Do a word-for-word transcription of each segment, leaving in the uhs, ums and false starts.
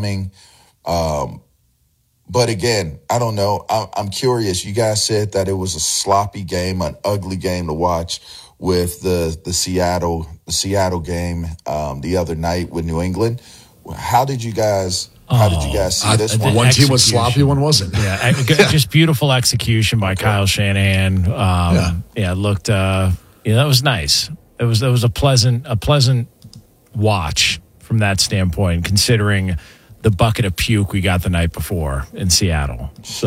coming. Um, but again, I don't know. I'm, I'm curious. You guys said that it was a sloppy game, an ugly game to watch with the the Seattle the Seattle game um, the other night with New England. How did you guys? How did you guys see uh, this one? One team was sloppy, one wasn't. Yeah, just beautiful execution by okay. Kyle Shanahan. Um, yeah. yeah, it looked. Uh, yeah, that was nice. It was. It was a pleasant, a pleasant watch from that standpoint, considering the bucket of puke we got the night before in Seattle. So,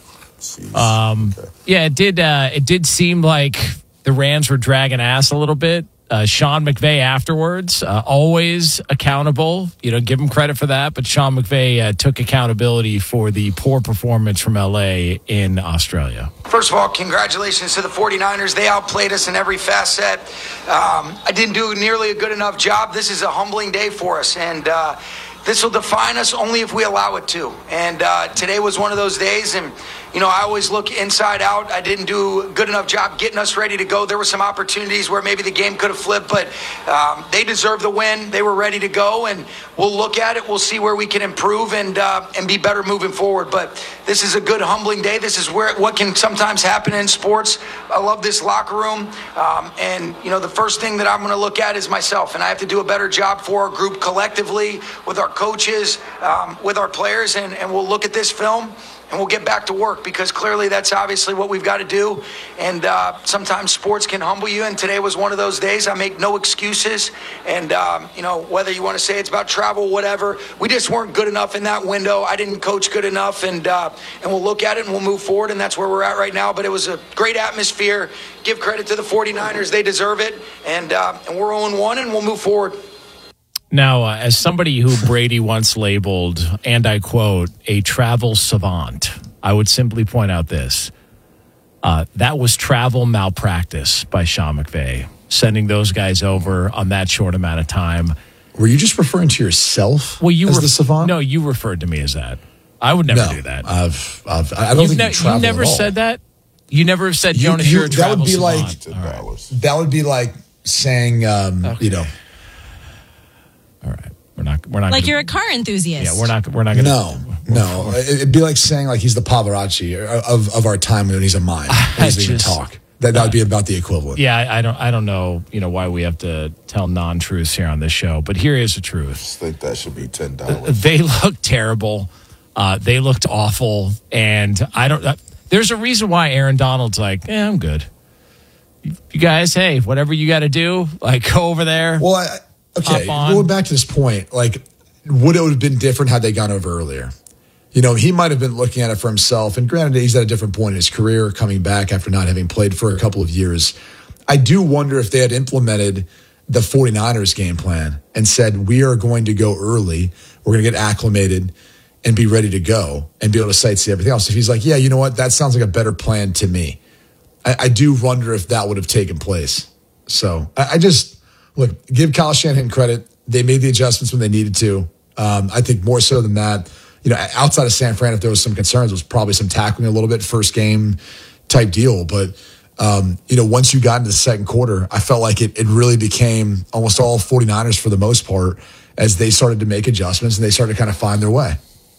Jeez. Um, okay. yeah, it did. Uh, it did seem like the Rams were dragging ass a little bit. Uh, Sean McVay afterwards, uh, always accountable. You know, give him credit for that. But Sean McVay uh, took accountability for the poor performance from L A in Australia. First of all, congratulations to the 49ers. They outplayed us in every facet. Um, I didn't do nearly a good enough job. This is a humbling day for us. And uh, this will define us only if we allow it to. And uh, today was one of those days. And, you know, I always look inside out. I didn't do a good enough job getting us ready to go. There were some opportunities where maybe the game could have flipped, but um, they deserved the win. They were ready to go, and we'll look at it. We'll see where we can improve and uh, and be better moving forward. But this is a good, humbling day. This is where what can sometimes happen in sports. I love this locker room. Um, and, you know, the first thing that I'm going to look at is myself, and I have to do a better job for our group collectively, with our coaches, um, with our players, and, and we'll look at this film. And we'll get back to work, because clearly that's obviously what we've got to do. And uh, sometimes sports can humble you, and today was one of those days. I make no excuses. And, um, you know, whether you want to say it's about travel, whatever, we just weren't good enough in that window. I didn't coach good enough, and uh, and we'll look at it and we'll move forward, and that's where we're at right now. But it was a great atmosphere. Give credit to the 49ers. They deserve it. And, uh, and we're oh and one, and we'll move forward. Now, uh, as somebody who Brady once labeled, and I quote, a travel savant, I would simply point out this. Uh, that was travel malpractice by Sean McVay, sending those guys over on that short amount of time. Were you just referring to yourself well, you as ref- the savant? No, you referred to me as that. I would never no, do that. I've, I've, I don't You've think ne- you travel You never at all. said that? You never said, you, Jonas, you, you're a travel that would be savant. Like, right. That would be like saying, um, okay. you know. All right. We're not. We're not. Like gonna, you're a car enthusiast. Yeah, we're not. We're not going to. No, no. It'd be like saying like he's the Pavarotti of, of our time when he's a mime. He doesn't even talk. That that would be about the equivalent. Yeah, I, I don't. I don't know. You know why we have to tell non-truths here on this show, but here is the truth. I just think that should be ten dollars. They looked terrible. Uh, they looked awful, and I don't. Uh, there's a reason why Aaron Donald's like, yeah, I'm good. You, you guys, hey, whatever you got to do, like go over there. Well. I, Okay, going back to this point, like, would it have been different had they gone over earlier? You know, he might have been looking at it for himself, and granted, he's at a different point in his career, coming back after not having played for a couple of years. I do wonder if they had implemented the 49ers game plan and said, we are going to go early, we're going to get acclimated and be ready to go and be able to sightsee everything else. If he's like, yeah, you know what, that sounds like a better plan to me. I, I do wonder if that would have taken place. So I, I just... Look, give Kyle Shanahan credit. They made the adjustments when they needed to. Um, I think more so than that, you know, outside of San Fran, if there was some concerns, it was probably some tackling a little bit, first game type deal. But, um, you know, once you got into the second quarter, I felt like it, it really became almost all 49ers for the most part as they started to make adjustments and they started to kind of find their way.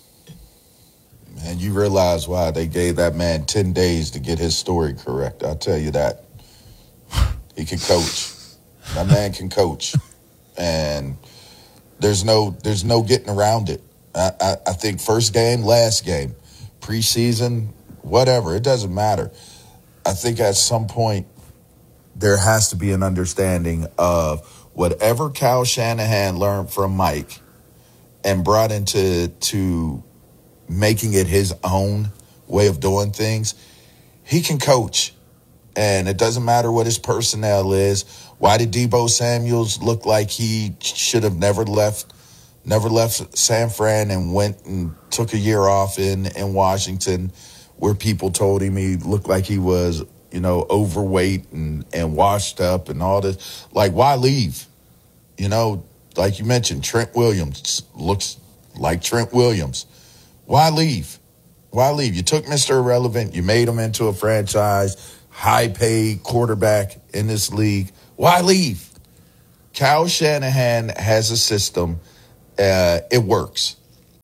Man, you realize why they gave that man ten days to get his story correct. I'll tell you that. He can coach. That man can coach, and there's no there's no getting around it. I, I, I think first game, last game, preseason, whatever, it doesn't matter. I think at some point there has to be an understanding of whatever Kyle Shanahan learned from Mike and brought into to making it his own way of doing things. He can coach, and it doesn't matter what his personnel is. Why did Deebo Samuels look like he should have never left, never left San Fran and went and took a year off in, in Washington, where people told him he looked like he was, you know, overweight and, and washed up and all this. Like, why leave? You know, like you mentioned, Trent Williams looks like Trent Williams. Why leave? Why leave? You took Mister Irrelevant. You made him into a franchise, high-paid quarterback in this league. Why leave? Kyle Shanahan has a system. Uh, it works.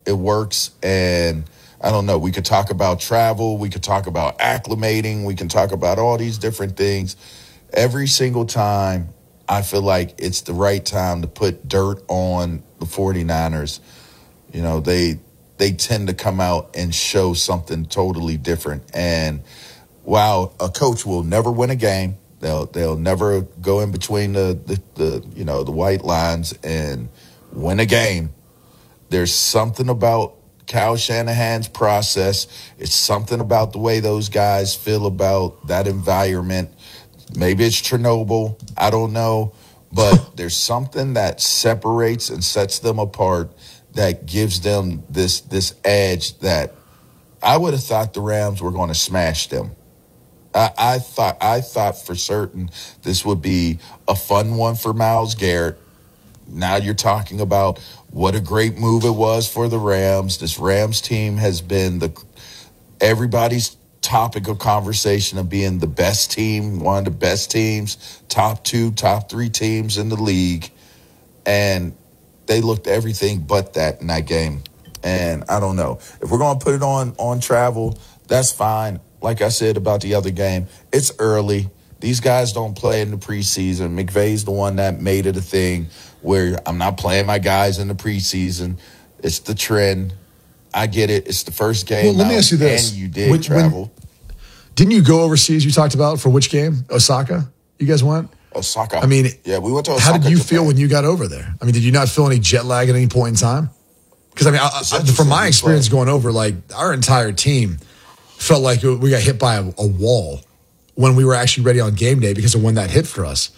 it works. And I don't know, we could talk about travel, we could talk about acclimating, we can talk about all these different things. Every single time, I feel like it's the right time to put dirt on the 49ers. You know, they they tend to come out and show something totally different. And while a coach will never win a game, they'll they'll never go in between the, the, the you know the white lines and win a game. There's something about Kyle Shanahan's process. It's something about the way those guys feel about that environment. Maybe it's Chernobyl. I don't know. But there's something that separates and sets them apart that gives them this this edge that I would have thought the Rams were going to smash them. I, I thought I thought for certain this would be a fun one for Myles Garrett. Now you're talking about what a great move it was for the Rams. This Rams team has been the everybody's topic of conversation of being the best team, one of the best teams, top two, top three teams in the league. And they looked everything but that in that game. And I don't know. If we're going to put it on on travel, that's fine. Like I said about the other game, it's early. These guys don't play in the preseason. McVay's the one that made it a thing where I'm not playing my guys in the preseason. It's the trend. I get it. It's the first game. Well, let me ask you this. And you did when, travel. When, didn't you go overseas, you talked about, for which game? Osaka? You guys went? Osaka. I mean, yeah, we went to Osaka. How did you Japan. feel when you got over there? I mean, did you not feel any jet lag at any point in time? Because, I mean, I, I, from my experience going over, like, our entire team felt like we got hit by a, a wall when we were actually ready on game day because of when that hit for us.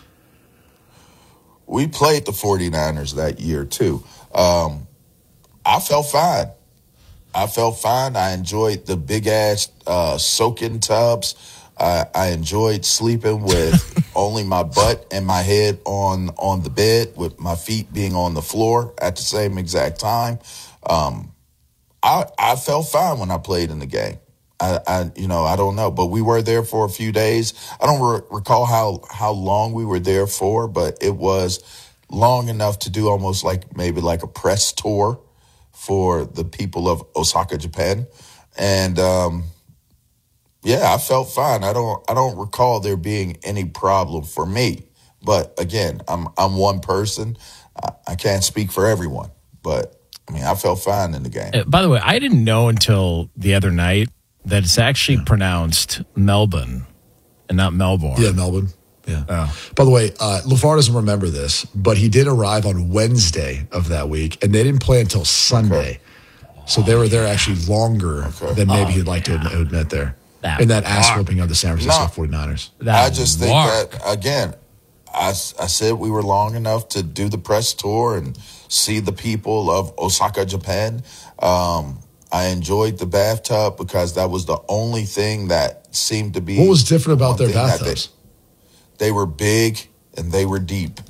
We played the 49ers that year, too. Um, I felt fine. I felt fine. I enjoyed the big-ass uh, soaking tubs. I, I enjoyed sleeping with only my butt and my head on, on the bed with my feet being on the floor at the same exact time. Um, I I felt fine when I played in the game. I, I you know, I don't know. But we were there for a few days. I don't re- recall how, how long we were there for, but it was long enough to do almost like maybe like a press tour for the people of Osaka, Japan. And, um, yeah, I felt fine. I don't I don't recall there being any problem for me. But again, I'm I'm one person. I, I can't speak for everyone. But I mean, I felt fine in the game. Uh, by the way, I didn't know until the other night that it's actually yeah. pronounced Melbourne and not Melbourne. Yeah, Melbourne. Yeah. Oh. By the way, uh, LeVar doesn't remember this, but he did arrive on Wednesday of that week, and they didn't play until Sunday. Okay. So they were there actually longer okay. than maybe oh, he'd like yeah. to admit there. That in that ass whooping of the San Francisco no, 49ers. I just think mark. that, again, I, I said we were long enough to do the press tour and see the people of Osaka, Japan. Um, I enjoyed the bathtub because that was the only thing that seemed to be. What was different about their bathtubs? They, they were big and they were deep.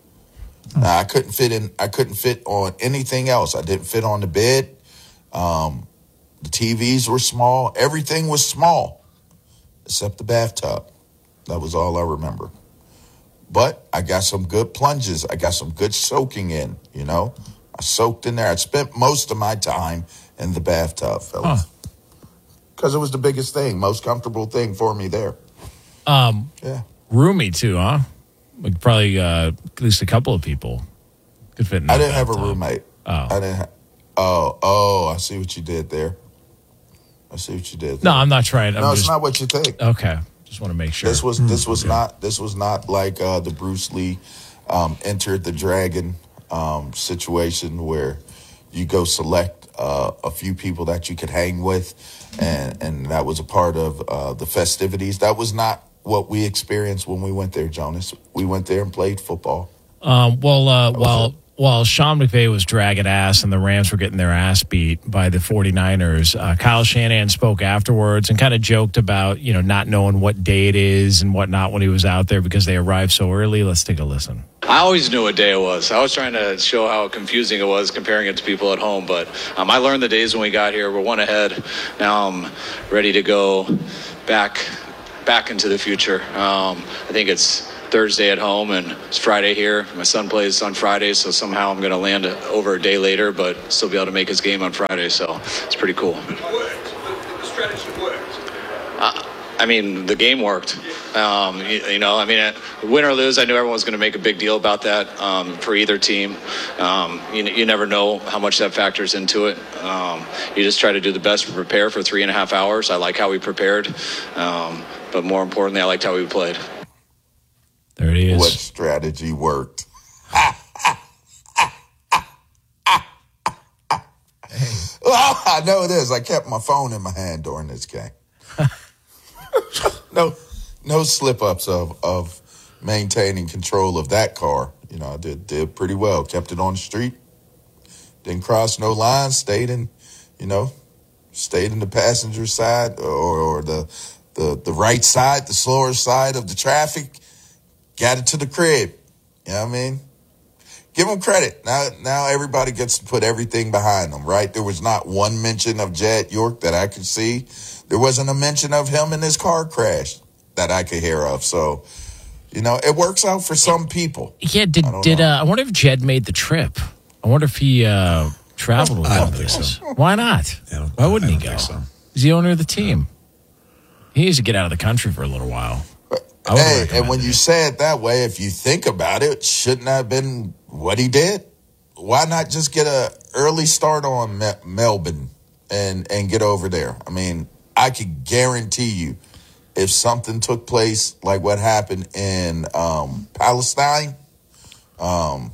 Oh. Now, I couldn't fit in. I couldn't fit on anything else. I didn't fit on the bed. Um, the T Vs were small. Everything was small except the bathtub. That was all I remember. But I got some good plunges. I got some good soaking in, you know. I soaked in there. I spent most of my time in the bathtub, fellas. Because huh. it was the biggest thing, most comfortable thing for me there. Um, yeah. Roomy, too, huh? Like probably uh, at least a couple of people could fit in I didn't bathtub. have a roommate. Oh. I didn't have, oh, oh, I see what you did there. I see what you did there. No, I'm not trying. I'm no, just, it's not what you think. Okay. Just want to make sure. This was this was yeah. not this was not like uh, the Bruce Lee um, Entered the Dragon um, situation where you go select uh, a few people that you could hang with, and and that was a part of uh, the festivities. That was not what we experienced when we went there, Jonas. We went there and played football. Um, well, uh, while while Sean McVay was dragging ass and the Rams were getting their ass beat by the 49ers, uh, Kyle Shanahan spoke afterwards and kind of joked about, you know, not knowing what day it is and whatnot when he was out there because they arrived so early. Let's take a listen. I always knew what day it was. I was trying to show how confusing it was comparing it to people at home, but um, I learned the days when we got here. We're one ahead. Now I'm ready to go back back into the future. Um, I think it's Thursday at home, and it's Friday here. My son plays on Friday, so somehow I'm going to land over a day later, but still be able to make his game on Friday, so it's pretty cool. It worked. The strategy worked. Uh, I mean, the game worked. Um, you, you know, I mean, win or lose, I knew everyone was going to make a big deal about that um, for either team. Um, you, you never know how much that factors into it. Um, you just try to do the best to prepare for three and a half hours. I like how we prepared, um, but more importantly, I liked how we played. There he is. What strategy worked? Oh, I know this. I kept my phone in my hand during this game. no, no slip ups of of maintaining control of that car. You know, I did did pretty well. Kept it on the street. Didn't cross no lines. Stayed in, you know, stayed in the passenger side or, or the the the right side, the slower side of the traffic. Got it to the crib. You know what I mean? Give them credit. Now, now everybody gets to put everything behind them, right? There was not one mention of Jed York that I could see. There wasn't a mention of him in his car crash that I could hear of. So, you know, it works out for some people. Yeah, did I did uh, I wonder if Jed made the trip? I wonder if he uh, traveled with I all don't think this. so. Why not? Why wouldn't I he don't go? think so. He's the owner of the team. He needs to get out of the country for a little while. I would Hey, recommend and when it. you say it that way, if you think about it, shouldn't that have been what he did? Why not just get a early start on Me- Melbourne and, and get over there? I mean, I could guarantee you if something took place like what happened in um, Palestine, um,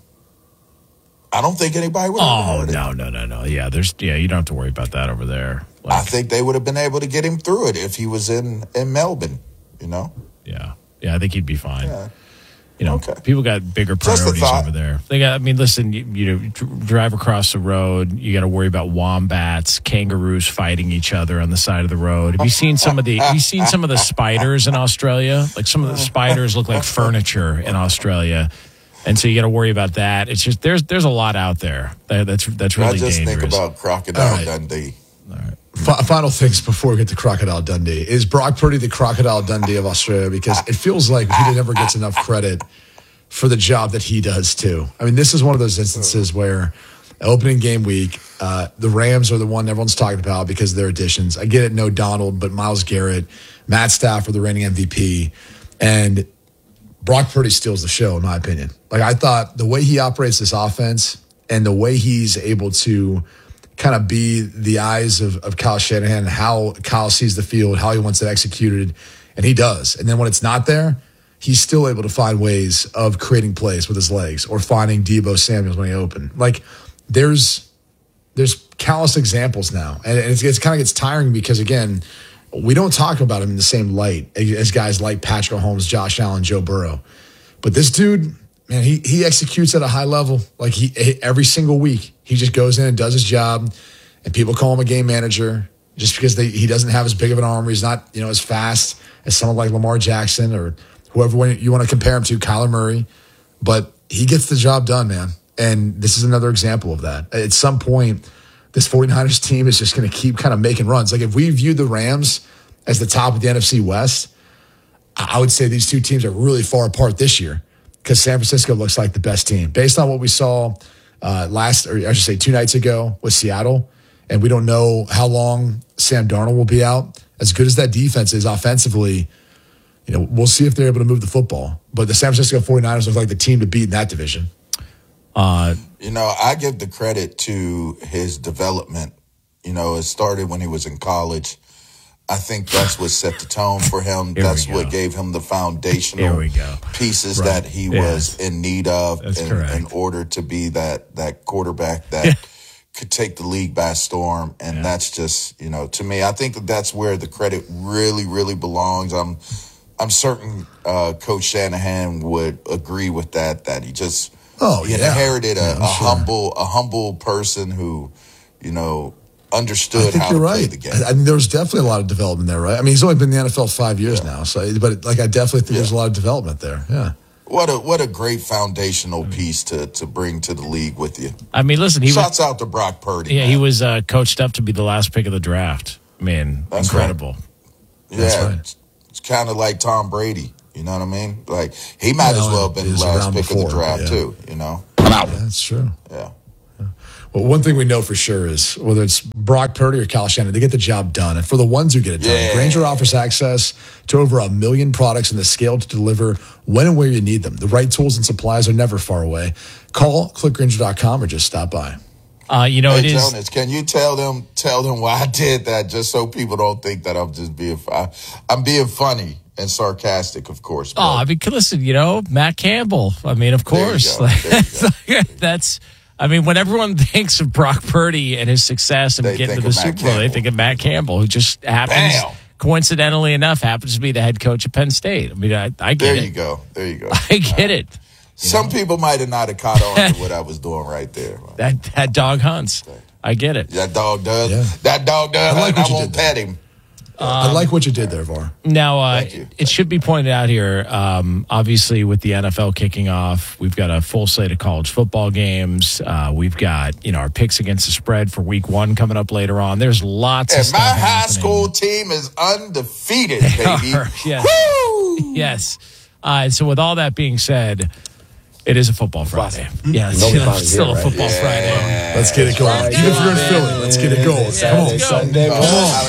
I don't think anybody would have Oh heard it. no, no, no, no. Yeah, there's yeah, you don't have to worry about that over there. I Like, think they would have been able to get him through it if he was in, in Melbourne, you know? yeah, yeah, I think he'd be fine. Yeah. You know, Okay. people got bigger Just a priorities thought. over there. They got. I mean, listen. You, you know, dr- drive across the road. You got to worry about wombats, kangaroos fighting each other on the side of the road. Have you seen some of the? Have you seen some of the spiders in Australia? Like some of the spiders look like furniture in Australia, and so you got to worry about that. It's just there's there's a lot out there that, that's that's really I just dangerous. think about Crocodile All right. Dundee. F- final things before we get to Crocodile Dundee. Is Brock Purdy the Crocodile Dundee of Australia? Because it feels like he never gets enough credit for the job that he does, too. I mean, this is one of those instances where opening game week, uh, the Rams are the one everyone's talking about because of their additions. I get it, no Donald, but Myles Garrett, Matt Stafford, the reigning M V P, and Brock Purdy steals the show, in my opinion. Like, I thought the way he operates this offense and the way he's able to kind of be the eyes of, of Kyle Shanahan, how Kyle sees the field, how he wants it executed, and he does. And then when it's not there, he's still able to find ways of creating plays with his legs or finding Deebo Samuels when he opened. Like, there's there's countless examples now. And it's, it's kind of gets tiring because, again, we don't talk about him in the same light as guys like Patrick Mahomes, Josh Allen, Joe Burrow. But this dude, man, he he executes at a high level. Like, he every single week, he just goes in and does his job, and people call him a game manager just because they, he doesn't have as big of an arm. He's not, you know, as fast as someone like Lamar Jackson or whoever you want to compare him to, Kyler Murray. But he gets the job done, man. And this is another example of that. At some point, this 49ers team is just going to keep kind of making runs. Like, if we view the Rams as the top of the N F C West, I would say these two teams are really far apart this year because San Francisco looks like the best team. Based on what we saw uh, last, or I should say two nights ago with Seattle, and we don't know how long Sam Darnold will be out. As good as that defense is offensively, you know, we'll see if they're able to move the football. But the San Francisco 49ers look like the team to beat in that division. Uh, You know, I give the credit to his development. You know, it started when he was in college. I think that's what set the tone for him. Here That's we go. what gave him the foundational Here we go. pieces Right. that he Yes. was in need of That's in, correct. in order to be that that quarterback that Yeah. could take the league by storm. And Yeah. that's just, you know, to me, I think that that's where the credit really, really belongs. I'm I'm certain uh, Coach Shanahan would agree with that, that he just Oh, he yeah. inherited a, Yeah, I'm a sure. humble a humble person who, you know, I understood think how you're to play right. the game. I mean, there was definitely a lot of development there, right? I mean, he's only been in the N F L five years now, so but like I definitely think Yeah. there's a lot of development there. Yeah. What a what a great foundational piece to to bring to the league with you. I mean, listen, he was Shouts out to Brock Purdy. yeah, man. he was uh, coached up to be the last pick of the draft. I mean, That's incredible. Yeah, That's right. it's, it's kind of like Tom Brady. You know what I mean? Like, he might Well, as well have been he was last around pick before, of the draft, yeah. too, you know? Yeah, that's true. Yeah. Well, one thing we know for sure is whether it's Brock Purdy or Kyle Shanahan, they get the job done. And for the ones who get it done, Yeah. Grainger offers access to over a million products and the scale to deliver when and where you need them. The right tools and supplies are never far away. Call, click Grainger dot com, or just stop by. Uh, you know, Hey, it is. Jonas, can you tell them tell them why I did that, just so people don't think that I'm just being I, I'm being funny and sarcastic, of course. Oh, I mean, listen, you know, Matt Campbell. I mean, of There you course. go. Like, There you go. that's, I mean, when everyone thinks of Brock Purdy and his success and They getting to think the of Matt Super Bowl, they Campbell. think of Matt Campbell, who just happens, Bam. coincidentally enough, happens to be the head coach of Penn State. I mean, I, I get There it. you go. There you go. I get it. Some people might have not have caught on to what I was doing right there. That that dog hunts. I get it. That dog does. Yeah. That dog does. I like I, what you won't did pet him. I like what you did there, Var. Now, uh, Thank you. it should be pointed out here, um, obviously, with the N F L kicking off, we've got a full slate of college football games. Uh, we've got, you know, our picks against the spread for week one coming up later on. There's lots of And stuff my high happening. school team is undefeated, They baby. are, yes. Woo! Yes. Uh, so with all that being said, it is a football Friday. Yeah, it's, Nobody you know, finds it's still it, a right? football Yeah. Friday. Let's get it going. Even if you're in Philly, let's get it going. Come on. let's go. Sunday, Come on.